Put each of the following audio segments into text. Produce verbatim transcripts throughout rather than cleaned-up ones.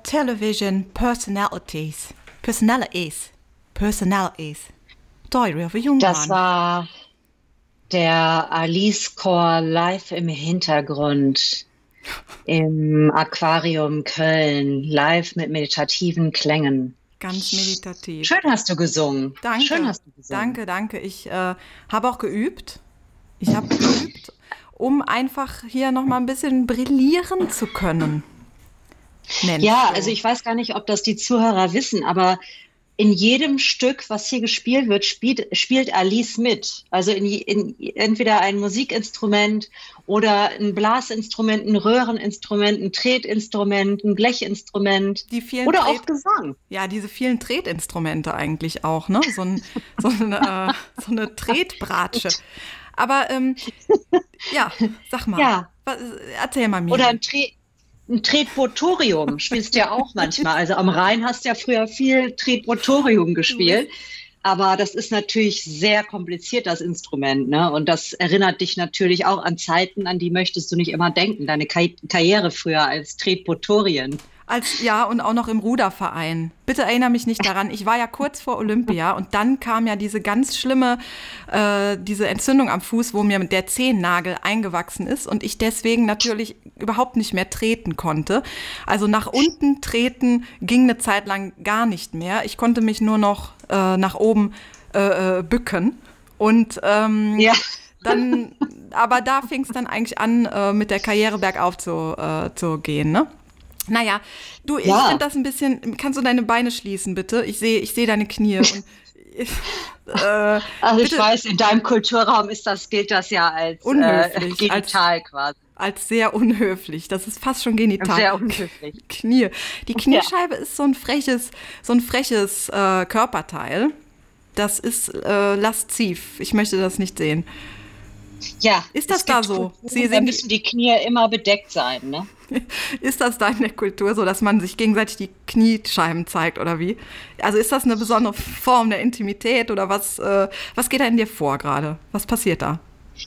television personalities. Personalities. Personalities. Diary of a Young Das One. war der Alice Chor live im Hintergrund im Aquarium Köln, live mit meditativen Klängen. Ganz meditativ. Schön hast du gesungen. Danke. Schön hast du gesungen. Danke, danke. Ich äh, habe auch geübt. Ich habe geübt, um einfach hier nochmal ein bisschen brillieren zu können. Mensch, Ja, so. also ich weiß gar nicht, ob das die Zuhörer wissen, aber in jedem Stück, was hier gespielt wird, spielt, spielt Alice mit. Also in, in entweder ein Musikinstrument oder ein Blasinstrument, ein Röhreninstrument, ein Tretinstrument, ein Blechinstrument Die vielen oder Tret- auch Gesang. Ja, diese vielen Tretinstrumente eigentlich auch, ne? So, ein, so, eine, äh, so eine Tretbratsche. Aber ähm, ja, sag mal, Ja. was, erzähl mal mir. Oder ein, Tre ein Tretbotorium spielst du ja auch manchmal. Also am Rhein hast du ja früher viel Tretbotorium gespielt. Aber das ist natürlich sehr kompliziert, das Instrument, ne? Und das erinnert dich natürlich auch an Zeiten, an die möchtest du nicht immer denken. Deine Ka- Karriere früher als Tretbotorien. Als, ja, und auch noch im Ruderverein. Bitte erinnere mich nicht daran. Ich war ja kurz vor Olympia und dann kam ja diese ganz schlimme, äh, diese Entzündung am Fuß, wo mir der Zehennagel eingewachsen ist und ich deswegen natürlich überhaupt nicht mehr treten konnte. Also nach unten treten ging eine Zeit lang gar nicht mehr. Ich konnte mich nur noch äh, nach oben äh, äh, bücken. Und ähm, Ja. dann, aber da fing es dann eigentlich an, äh, mit der Karriere bergauf zu, äh, zu gehen, ne? Naja, du, ich Ja. finde das ein bisschen, kannst du deine Beine schließen, bitte? Ich sehe ich seh deine Knie. Und, äh, Also ich bitte, weiß, in deinem Kulturraum ist das, gilt das ja als Unhöflich, äh, genital quasi. als sehr unhöflich. Das ist fast schon genital. Sehr unhöflich. Knie. Die Kniescheibe ist so ein freches, so ein freches äh, Körperteil. Das ist äh, lasziv. Ich möchte das nicht sehen. Ja. Ist das es gibt da so? Kulturen, Sie da sehen- müssen die Knie immer bedeckt sein, ne? Ist das da in der Kultur so, dass man sich gegenseitig die Kniescheiben zeigt oder wie? Also ist das eine besondere Form der Intimität oder was, äh, was geht da in dir vor gerade? Was passiert da?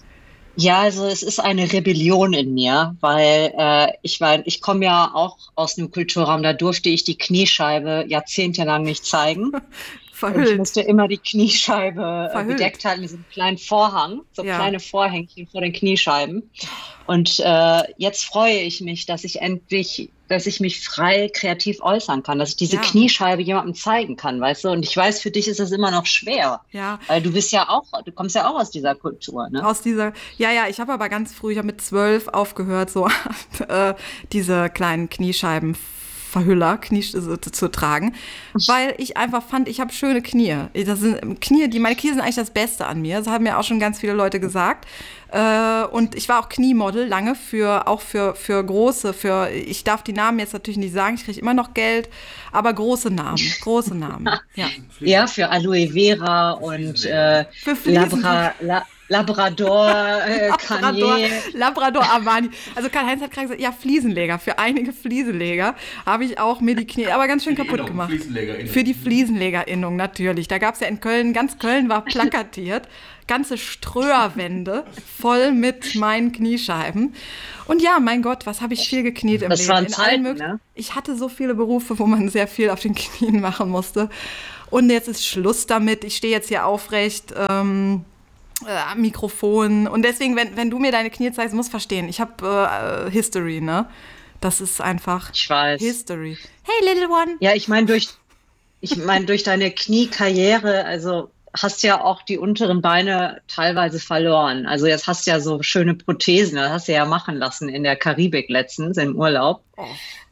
Ja, also es ist eine Rebellion in mir, weil äh, ich war, ich komme ja auch aus einem Kulturraum, da durfte ich die Kniescheibe jahrzehntelang nicht zeigen. Und ich Verhüllt. musste immer die Kniescheibe äh, Verhüllt. bedeckt halten mit so einem kleinen Vorhang, so Ja. kleine Vorhängchen vor den Kniescheiben. Und äh, jetzt freue ich mich, dass ich endlich, dass ich mich frei kreativ äußern kann, dass ich diese Ja. Kniescheibe jemandem zeigen kann, weißt du? Und ich weiß, für dich ist das immer noch schwer, Ja. weil du bist ja auch, du kommst ja auch aus dieser Kultur, ne? Aus dieser, ja, ja, ich habe aber ganz früh, ich habe mit zwölf aufgehört, so äh, diese kleinen Kniescheibenverhüller Knie, so, zu, zu tragen, weil ich einfach fand, ich habe schöne Knie. Das sind Knie, die, meine Knie sind eigentlich das Beste an mir. Das haben mir auch schon ganz viele Leute gesagt. Äh, und ich war auch Kniemodel lange für, auch für, für große, für, ich darf die Namen jetzt natürlich nicht sagen, ich kriege immer noch Geld, aber große Namen, große Namen, ja. Ja, für Aloe Vera und äh, Für Fliesen. Labra, La, Labrador, äh, Labrador, Kanye. Labrador Armani. Also Karl-Heinz hat gerade gesagt, ja, Fliesenleger. Für einige Fliesenleger habe ich auch mir die Knie, aber ganz schön kaputt Innung, gemacht. FliesenlegerInnung. Für die Fliesenlegerinnung, natürlich. Da gab es ja in Köln, ganz Köln war plakatiert, ganze Ströerwände voll mit meinen Kniescheiben. Und ja, mein Gott, was habe ich viel gekniet im Das Leben. waren In Zeiten, allen möglichen- ne? Ich hatte so viele Berufe, wo man sehr viel auf den Knien machen musste. Und jetzt ist Schluss damit. Ich stehe jetzt hier aufrecht. Ähm, äh, Mikrofon. Und deswegen, wenn, wenn du mir deine Knie zeigst, musst du verstehen, ich habe äh, History, ne? Das ist einfach Ich weiß. History. Hey, little one. Ja, ich meine, durch, ich meine, durch deine Kniekarriere, also hast ja auch die unteren Beine teilweise verloren. Also jetzt hast du ja so schöne Prothesen, das hast du ja machen lassen in der Karibik letztens im Urlaub. Oh.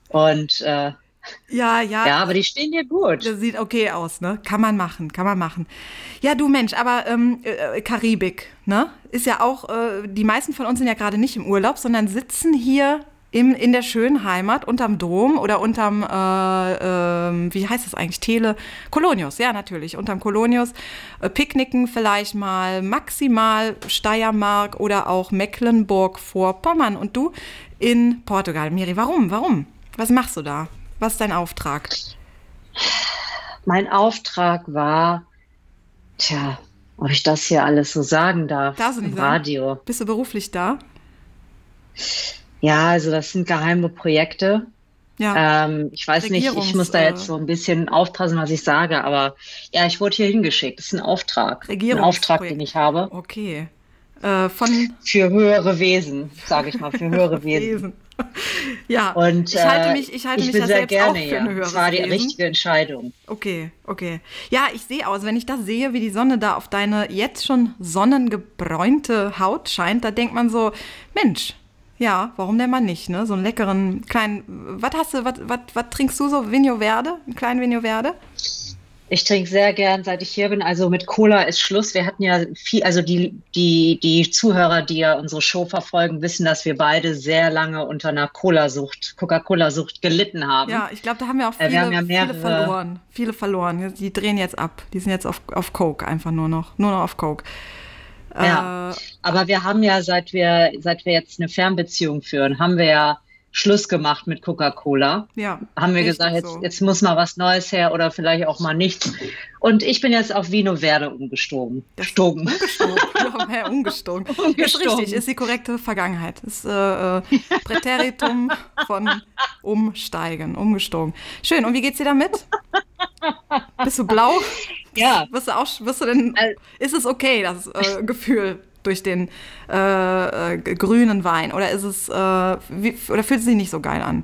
Und äh, Ja, ja. ja, aber die stehen dir gut. Das sieht okay aus, ne? Kann man machen, kann man machen. Ja, du Mensch, aber ähm, äh, Karibik, ne? Ist ja auch, äh, die meisten von uns sind ja gerade nicht im Urlaub, sondern sitzen hier im, in der schönen Heimat unterm Dom oder unterm, äh, ähm, wie heißt das eigentlich, Tele, Kolonius, ja natürlich, unterm Kolonius, äh, picknicken vielleicht mal, maximal Steiermark oder auch Mecklenburg-Vorpommern und du in Portugal. Miri, warum, warum? Was machst du da? Was ist dein Auftrag? Mein Auftrag war, tja, ob ich das hier alles so sagen darf Darfst du nicht im sagen? Radio. Bist du beruflich da? Ja, also das sind geheime Projekte. Ja. Ähm, ich weiß nicht, ich Regierungs, muss da äh, jetzt so ein bisschen aufpassen, was ich sage, aber ja, ich wurde hier hingeschickt. Das ist ein Auftrag. Ein Auftrag, den Regierungsprojekt. ich habe Okay. Äh, von für höhere Wesen, sage ich mal, für höhere Wesen. Wesen. Ja, Und ich halte äh, mich, ich halte ich mich bin ja sehr selbst auch gerne für ein hier. Es höheres war die Wesen. richtige Entscheidung. Okay, okay. Ja, ich sehe aus, wenn ich das sehe, wie die Sonne da auf deine jetzt schon sonnengebräunte Haut scheint, da denkt man so, Mensch, ja, warum denn mal nicht, ne? So einen leckeren kleinen, was hast du, was, was, was trinkst du so? Vigno Verde? Einen kleinen Vigno Verde? Ich trinke sehr gern, seit ich hier bin. Also mit Cola ist Schluss. Wir hatten ja viel, also die, die, die Zuhörer, die ja unsere Show verfolgen, wissen, dass wir beide sehr lange unter einer Cola-Sucht, Coca-Cola-Sucht gelitten haben. Ja, ich glaube, da haben wir auch Äh, viele, wir haben ja viele mehrere, verloren. Viele verloren. Die drehen jetzt ab. Die sind jetzt auf, auf Coke einfach nur noch. Nur noch auf Coke. ja. Äh, Aber wir haben ja, seit wir, seit wir jetzt eine Fernbeziehung führen, haben wir ja Schluss gemacht mit Coca-Cola. ja, Haben wir richtig gesagt, jetzt, so. jetzt muss mal was Neues her oder vielleicht auch mal nichts. Und ich bin jetzt auf Vino Verde umgestogen. Das Stogen. umgestogen. Ja, ja, umgestogen. Ist Umgestogen. richtig, ist die korrekte Vergangenheit. Ist äh, äh, Präteritum von umsteigen, umgestogen. Schön, und wie geht's dir damit? Bist du blau? Ja. Wirst du auch, wirst du denn, Al- ist es okay, das äh, Gefühl durch den äh, äh, grünen Wein? Oder ist es, äh, wie, oder fühlt es sich nicht so geil an?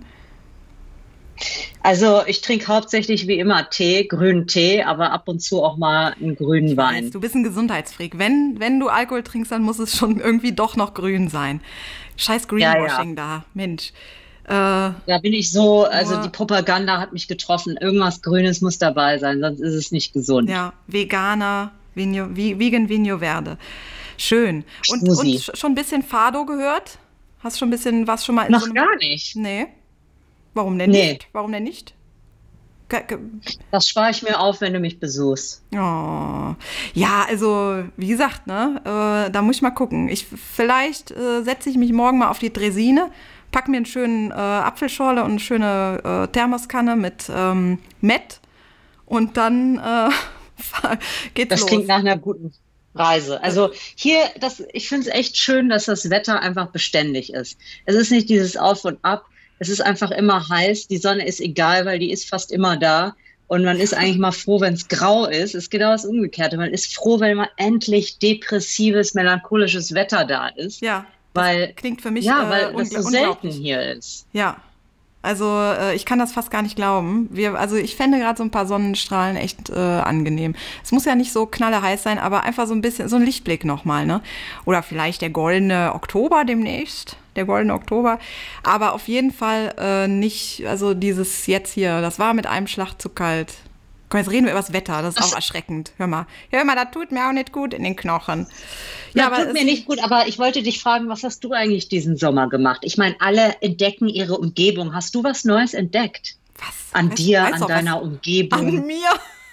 Also ich trinke hauptsächlich wie immer Tee, grünen Tee, aber ab und zu auch mal einen grünen Wein. Du bist ein Gesundheitsfreak. Wenn, wenn du Alkohol trinkst, dann muss es schon irgendwie doch noch grün sein. Scheiß Greenwashing da, Mensch. Äh, Da bin ich so, also Nur- die Propaganda hat mich getroffen. Irgendwas Grünes muss dabei sein, sonst ist es nicht gesund. ja, Veganer, Vigno, Vi- Vegan Vigno Verde. Schön. Und, und Schmusi. sch- schon ein bisschen Fado gehört? Hast schon ein bisschen, was schon mal in Noch so einem... gar nicht. Nee. Warum denn Nee. nicht? Warum denn nicht? Ge- ge- Das spare ich mir auf, wenn du mich besuchst. Oh. Ja, also wie gesagt, ne, äh, da muss ich mal gucken. Ich, vielleicht äh, setze ich mich morgen mal auf die Dresine, pack mir einen schönen äh, Apfelschorle und eine schöne äh, Thermoskanne mit ähm, Mett und dann äh, geht's Das los. klingt nach einer guten Reise. Also hier, das, ich finde es echt schön, dass das Wetter einfach beständig ist. Es ist nicht dieses Auf und Ab. Es ist einfach immer heiß. Die Sonne ist egal, weil die ist fast immer da. Und man ist eigentlich mal froh, wenn es grau ist. Es ist genau das Umgekehrte. Man ist froh, wenn mal endlich depressives, melancholisches Wetter da ist. Ja, Weil, klingt für mich ja, äh, weil das ungl- so selten unglaublich. hier ist. Ja, also äh, ich kann das fast gar nicht glauben. Wir, also ich fände gerade so ein paar Sonnenstrahlen echt äh, angenehm. Es muss ja nicht so knalleheiß sein, aber einfach so ein bisschen, so ein Lichtblick nochmal, ne? Oder vielleicht der goldene Oktober demnächst, der goldene Oktober. Aber auf jeden Fall äh, nicht, also dieses jetzt hier, das war mit einem Schlag zu kalt. Komm, jetzt reden wir über das Wetter, das ist auch erschreckend. Hör mal, hör mal, das tut mir auch nicht gut in den Knochen. Ja, aber tut es- mir nicht gut, aber ich wollte dich fragen, was hast du eigentlich diesen Sommer gemacht? Ich meine, alle entdecken ihre Umgebung. Hast du was Neues entdeckt? Was? An Weißt- dir, weißt an doch, was- deiner Umgebung? An mir?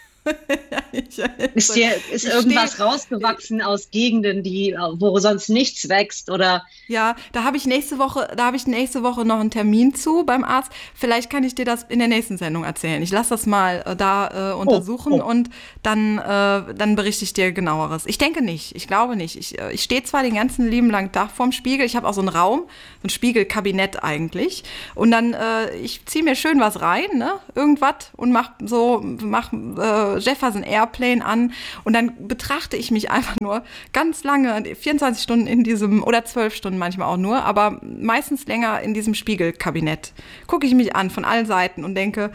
Ich- Ist dir ist ich irgendwas steh- rausgewachsen aus Gegenden, die, wo sonst nichts wächst? Oder Ja, da habe ich nächste Woche, da habe ich nächste Woche noch einen Termin zu beim Arzt. Vielleicht kann ich dir das in der nächsten Sendung erzählen. Ich lasse das mal äh, da äh, untersuchen oh. und dann, äh, dann berichte ich dir genaueres. Ich denke nicht, ich glaube nicht. Ich, äh, ich stehe zwar den ganzen lieben langen Tag vorm Spiegel, ich habe auch so einen Raum, so ein Spiegelkabinett eigentlich. Und dann, äh, ich ziehe mir schön was rein, ne, irgendwas und mach so, mach äh, Jefferson Airplane an und dann betrachte ich mich einfach nur ganz lange, vierundzwanzig Stunden in diesem, oder zwölf Stunden manchmal auch nur, aber meistens länger in diesem Spiegelkabinett. Gucke ich mich an von allen Seiten und denke,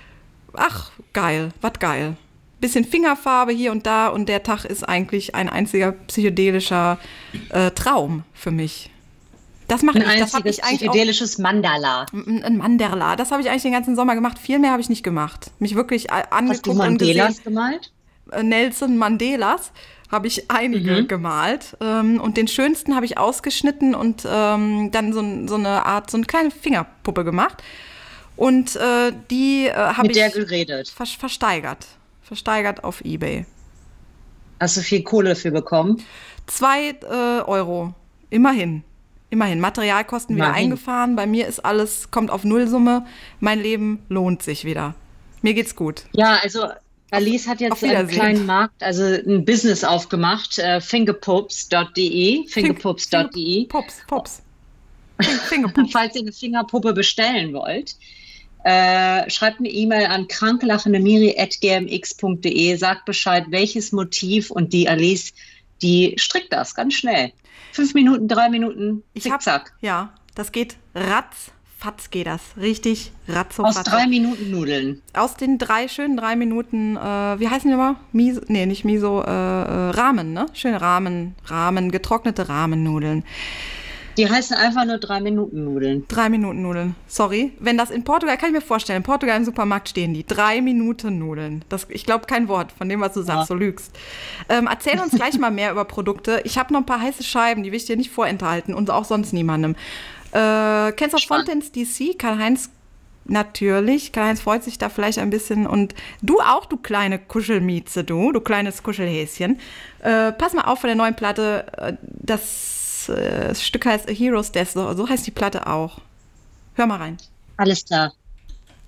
ach, geil, was geil. Bisschen Fingerfarbe hier und da und der Tag ist eigentlich ein einziger psychedelischer äh, Traum für mich. Das mache ein ich, das habe einziges ich eigentlich auch, psychedelisches Mandala. ein ein Mandala, das habe ich eigentlich den ganzen Sommer gemacht. Viel mehr habe ich nicht gemacht. Mich wirklich äh, Hast du angeguckt und Mandelas gesehen. gemalt? Äh, Nelson Mandelas habe ich einige Mhm. gemalt ähm, und den schönsten habe ich ausgeschnitten und ähm, dann so, ein- so eine Art, so eine kleine Fingerpuppe gemacht und äh, die äh, habe Mit der ich geredet. ver versteigert, versteigert auf eBay. Hast du viel Kohle dafür bekommen? Zwei äh, Euro, immerhin. Immerhin, Materialkosten wieder Immerhin. eingefahren. Bei mir ist alles, kommt auf Nullsumme. Mein Leben lohnt sich wieder. Mir geht's gut. Ja, also Alice hat auf jetzt einen Wiedersehen. kleinen Markt, also ein Business aufgemacht, äh, fingerpups punkt de, fingerpups punkt de. Pops, Pops. Fing- Fingerpups. Falls ihr eine Fingerpuppe bestellen wollt. Äh, schreibt eine E-Mail an kranklachendemiri at g m x punkt d e, sagt Bescheid, welches Motiv, und die Alice, die strickt das ganz schnell. Fünf Minuten, drei Minuten, zickzack. Ja, das geht ratzfatz geht das. Richtig ratzofatz. Aus drei Minuten Nudeln. Aus den drei schönen drei Minuten, äh, wie heißen die nochmal? Miso, nee, nicht Miso, äh, Ramen, ne? Schöne Ramen, Ramen, getrocknete Ramennudeln. Die heißen einfach nur drei Minuten Nudeln. Drei Minuten Nudeln, sorry. Wenn das in Portugal, kann ich mir vorstellen, in Portugal im Supermarkt stehen die. Drei Minuten Nudeln. Das, ich glaube kein Wort von dem, was du sagst, ja. Du lügst. Ähm, erzähl uns gleich mal mehr über Produkte. Ich habe noch ein paar heiße Scheiben, die will ich dir nicht vorenthalten und auch sonst niemandem. Äh, kennst du auch Fontaine's D C? Karl-Heinz, natürlich. Karl-Heinz freut sich da vielleicht ein bisschen. Und du auch, du kleine Kuschelmieze, du, du kleines Kuschelhäschen. Äh, pass mal auf von der neuen Platte, das Das Stück heißt A Hero's Death, so heißt die Platte auch. Hör mal rein. Alles klar.